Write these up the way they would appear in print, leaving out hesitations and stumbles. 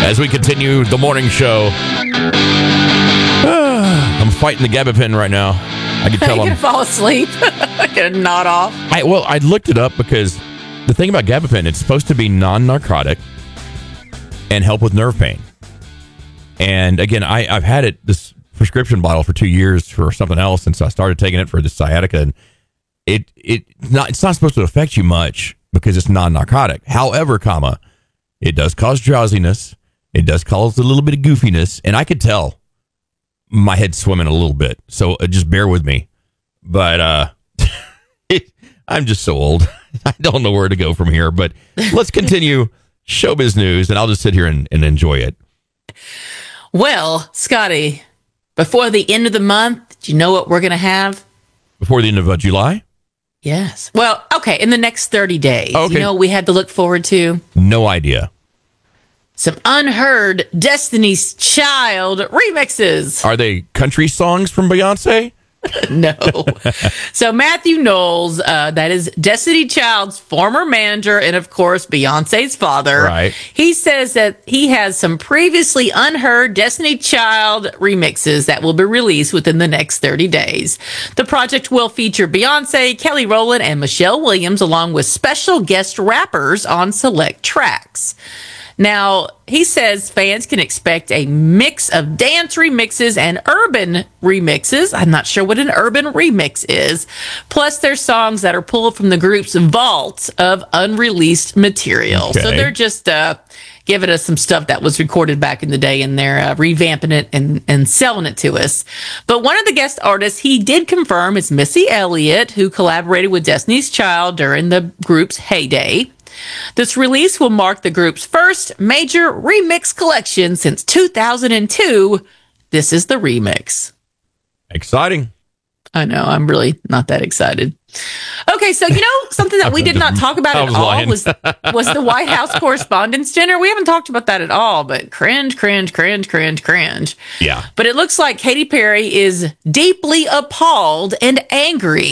As we continue the morning show, I'm fighting the gabapentin right now. I can tell I'm I'm going to fall asleep. I'm going to nod off. I looked it up because the thing about gabapentin, it's supposed to be non-narcotic and help with nerve pain. And again, I've had this prescription bottle for 2 years for something else, and so I started taking it for the sciatica, and it's not supposed to affect you much because it's non-narcotic. However, it does cause drowsiness. It does cause a little bit of goofiness, and I could tell my head's swimming a little bit. So just bear with me. But I'm just so old. I don't know where to go from here. But let's continue showbiz news, and I'll just sit here and enjoy it. Well, Scotty, before the end of the month, do you know what we're going to have? Before the end of July? Yes. Well, okay, in the next 30 days. Okay. You know what we had to look forward to? No idea. Some unheard Destiny's Child remixes. Are they country songs from Beyonce? No. So Matthew Knowles, that is Destiny Child's former manager and, of course, Beyonce's father. Right. He says that he has some previously unheard Destiny Child remixes that will be released within the next 30 days. The project will feature Beyonce, Kelly Rowland, and Michelle Williams, along with special guest rappers on select tracks. Now, he says fans can expect a mix of dance remixes and urban remixes. I'm not sure what an urban remix is. Plus, there's songs that are pulled from the group's vault of unreleased material. Okay. So they're just giving us some stuff that was recorded back in the day, and they're revamping it and selling it to us. But one of the guest artists he did confirm is Missy Elliott, who collaborated with Destiny's Child during the group's heyday. This release will mark the group's first major remix collection since 2002. This is the remix. Exciting. I know, I'm really not that excited. Okay, so something that we did not talk about at all was the White House Correspondents' Dinner. We haven't talked about that at all, but cringe. Yeah. But it looks like Katy Perry is deeply appalled and angry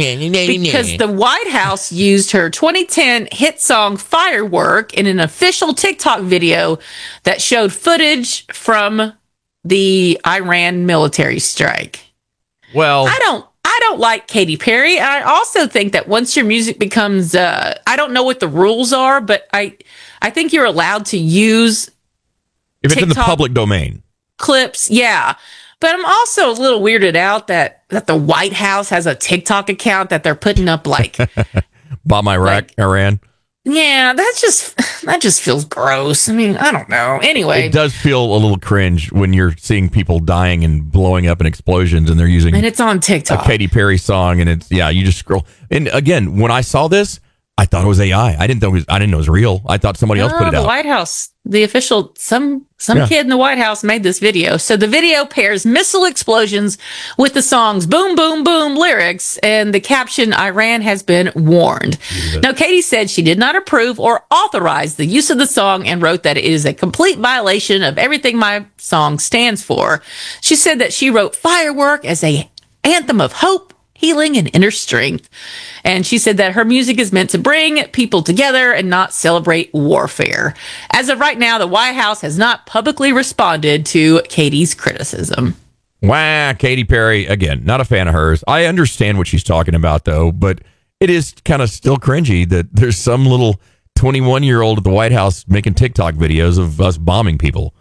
because the White House used her 2010 hit song Firework in an official TikTok video that showed footage from the Iran military strike. Well, I don't like Katy Perry. I also think that once your music becomes, I don't know what the rules are, but I think you're allowed to use if it's TikTok in the public domain. Clips. Yeah. But I'm also a little weirded out that the White House has a TikTok account that they're putting up like Bomb Iran. Yeah, that just feels gross. I mean, I don't know. Anyway, it does feel a little cringe when you're seeing people dying and blowing up in explosions, and they're using and it's on TikTok. A Katy Perry song, and you just scroll. And again, when I saw this, I thought it was AI. I didn't know it was real. I thought somebody else put it out. The White House, the official, some kid in the White House made this video. So the video pairs missile explosions with the song's boom, boom, boom lyrics and the caption, Iran has been warned. Now, Katy said she did not approve or authorize the use of the song and wrote that it is a complete violation of everything my song stands for. She said that she wrote Firework as a anthem of hope, healing, and inner strength. And she said that her music is meant to bring people together and not celebrate warfare. As of right now, the White House has not publicly responded to Katy's criticism. Wow, Katy Perry, again, not a fan of hers. I understand what she's talking about, though, but it is kind of still cringy that there's some little 21-year-old at the White House making TikTok videos of us bombing people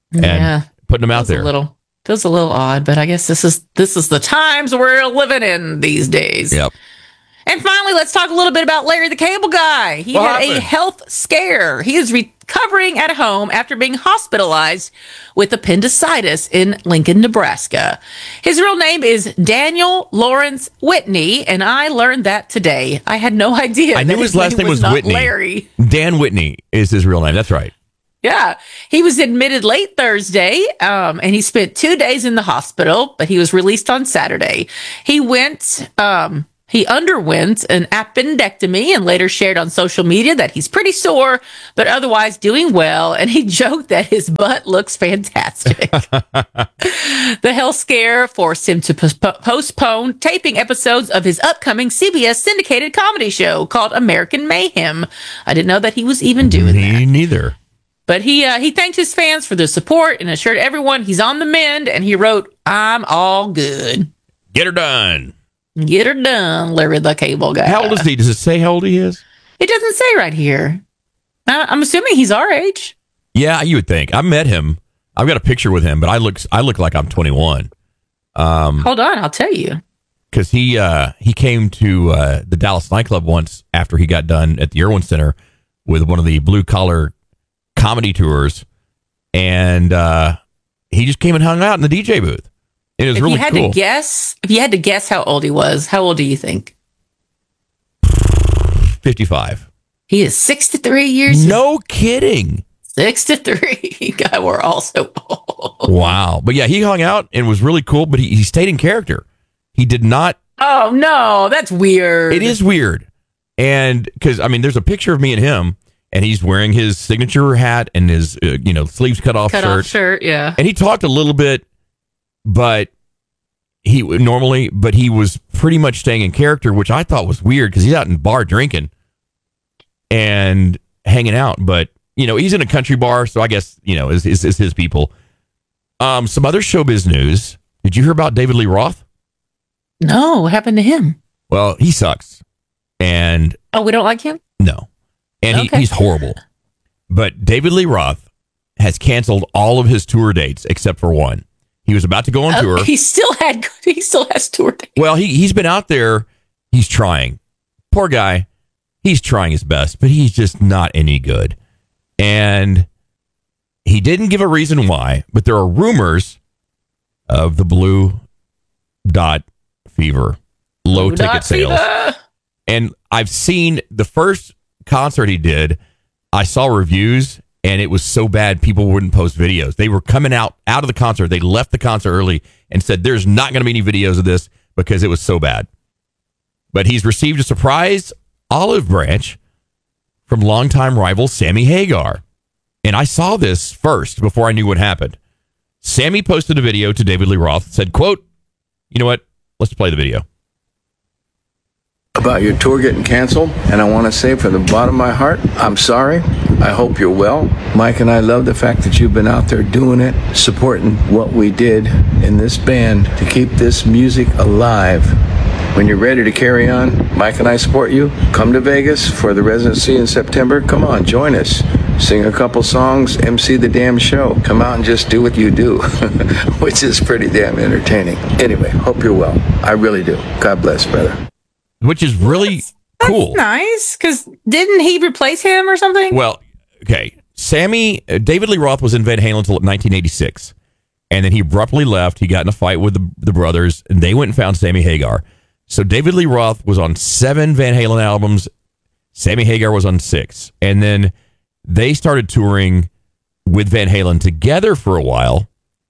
and putting them out there. Feels a little odd, but I guess this is the times we're living in these days. Yep. And finally, let's talk a little bit about Larry the Cable Guy. He had a health scare. He is recovering at home after being hospitalized with appendicitis in Lincoln, Nebraska. His real name is Daniel Lawrence Whitney, and I learned that today. I had no idea. I knew his last name was not Whitney. Larry. Dan Whitney is his real name. That's right. Yeah, he was admitted late Thursday, and he spent 2 days in the hospital, but he was released on Saturday. He underwent an appendectomy and later shared on social media that he's pretty sore, but otherwise doing well. And he joked that his butt looks fantastic. The health scare forced him to postpone taping episodes of his upcoming CBS syndicated comedy show called American Mayhem. I didn't know that he was even doing that. Me neither. But he thanked his fans for their support and assured everyone he's on the mend. And he wrote, "I'm all good. Get her done. Get her done, Larry the Cable Guy." How old is he? Does it say how old he is? It doesn't say right here. I'm assuming he's our age. Yeah, you would think. I met him. I've got a picture with him, but I look like I'm 21. Hold on, I'll tell you. Because he came to the Dallas nightclub once after he got done at the Irwin Center with one of the blue collar comedy tours, and he just came and hung out in the DJ booth. It was really cool. If you had to guess how old he was, how old do you think? 55. He is 63 years. No kidding. 63. God, we're all so old. Wow. But yeah, he hung out and was really cool, but he stayed in character. He did not. Oh, no, that's weird. It is weird. And because, I mean, there's a picture of me and him, and he's wearing his signature hat and his, sleeves cut off shirt. Yeah. And he talked a little bit, but he was pretty much staying in character, which I thought was weird because he's out in bar drinking and hanging out. But, he's in a country bar, so I guess, is his people. Some other showbiz news. Did you hear about David Lee Roth? No, what happened to him? Well, he sucks. And we don't like him? No. And he's horrible. But David Lee Roth has canceled all of his tour dates except for one. He was about to go on tour. He still has tour dates. Well, he's been out there. He's trying. Poor guy. He's trying his best, but he's just not any good. And he didn't give a reason why, but there are rumors of the blue dot fever, low ticket sales. And I've seen the first concert he did, I saw reviews, and it was so bad people wouldn't post videos. They were coming out of the concert. They left the concert early and said there's not going to be any videos of this because it was so bad. But he's received a surprise olive branch from longtime rival Sammy Hagar. And I saw this first before I knew what happened. Sammy posted a video to David Lee Roth and said, quote, "You know what? Let's play the video." About your tour getting canceled, and I want to say from the bottom of my heart, I'm sorry. I hope you're well. Mike and I love the fact that you've been out there doing it, supporting what we did in this band to keep this music alive. When you're ready to carry on, Mike and I support you. Come to Vegas for the residency in September. Come on, join us. Sing a couple songs, MC the damn show. Come out and just do what you do, which is pretty damn entertaining. Anyway, hope you're well. I really do. God bless, brother. Which is really cool. That's nice, because didn't he replace him or something? Well, okay. David Lee Roth was in Van Halen until 1986. And then he abruptly left. He got in a fight with the brothers, and they went and found Sammy Hagar. So David Lee Roth was on 7 Van Halen albums. Sammy Hagar was on 6. And then they started touring with Van Halen together for a while,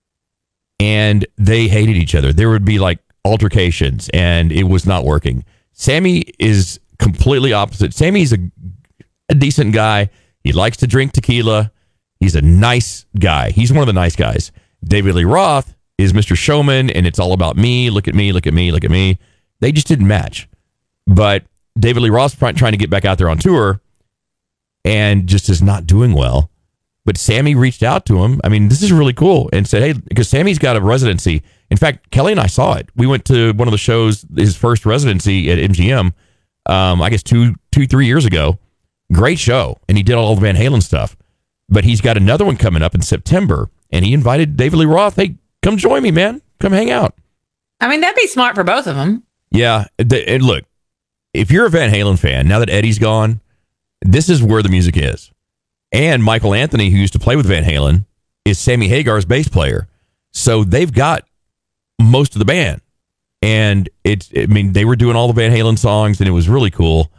and they hated each other. There would be like altercations, and it was not working. Sammy is completely opposite. Sammy's a decent guy. He likes to drink tequila. He's a nice guy. He's one of the nice guys. David Lee Roth is Mr. Showman, and it's all about me. Look at me, look at me, look at me. They just didn't match. But David Lee Roth's trying to get back out there on tour and just is not doing well. But Sammy reached out to him. I mean, this is really cool, and said, hey, because Sammy's got a residency. In fact, Kelly and I saw it. We went to one of the shows, his first residency at MGM, I guess 3 years ago. Great show. And he did all the Van Halen stuff. But he's got another one coming up in September. And he invited David Lee Roth. Hey, come join me, man. Come hang out. I mean, that'd be smart for both of them. Yeah. And look, if you're a Van Halen fan, now that Eddie's gone, this is where the music is. And Michael Anthony, who used to play with Van Halen, is Sammy Hagar's bass player. So they've got most of the band. And they were doing all the Van Halen songs, and it was really cool.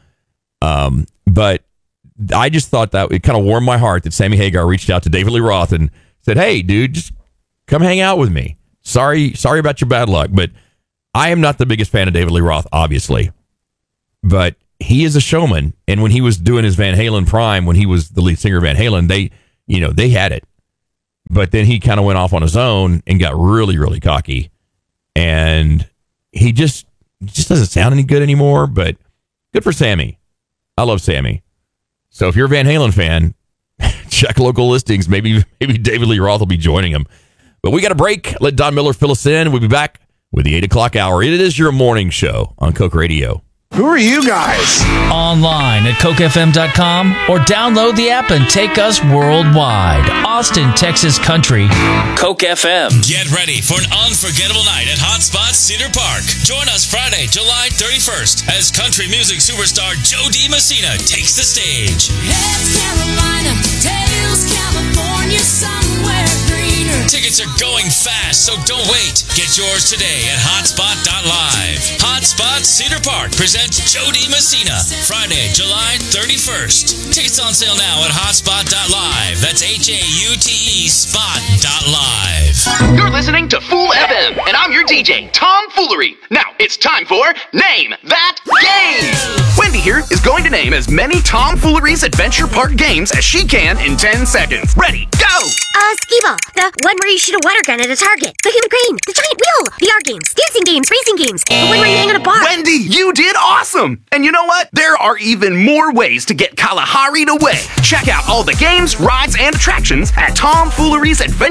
But I just thought that it kind of warmed my heart that Sammy Hagar reached out to David Lee Roth and said, hey, dude, just come hang out with me. Sorry about your bad luck, but I am not the biggest fan of David Lee Roth, obviously. But he is a showman, and when he was doing his Van Halen prime, when he was the lead singer of Van Halen, they had it. But then he kind of went off on his own and got really, really cocky. And he just doesn't sound any good anymore, but good for Sammy. I love Sammy. So if you're a Van Halen fan, check local listings. Maybe David Lee Roth will be joining him. But we got a break. Let Don Miller fill us in. We'll be back with the 8 o'clock hour. It is your morning show on Coke Radio. Who are you guys? Online at cokefm.com or download the app and take us worldwide. Austin, Texas Country. Coke FM. Get ready for an unforgettable night at Hotspot Cedar Park. Join us Friday, July 31st as country music superstar Joe D. Messina takes the stage. Heads Carolina, tails California, somewhere greener. Tickets are going fast, so don't wait. Get yours today at hotspot.live. Hotspot Cedar Park presents Joe D. Messina, Friday, July 31st. Tickets on sale now at hotspot.live. That's HAUTE spot.live. You're listening to Fool FM, and I'm your DJ, Tom Foolery. Now, it's time for Name That Game! Wendy here is going to name as many Tom Foolery's Adventure Park games as she can in 10 seconds. Ready, go! Skee-ball, the one where you shoot a water gun at a target, the human crane, the giant wheel, VR games, dancing games, racing games, the one where you hang on a bar. Wendy, you did awesome! And you know what? There are even more ways to get Kalahari'd away. Check out all the games, rides, and attractions at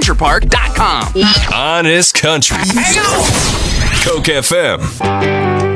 TomFoolery'sAdventurePark.com. Honest Country. Coke FM.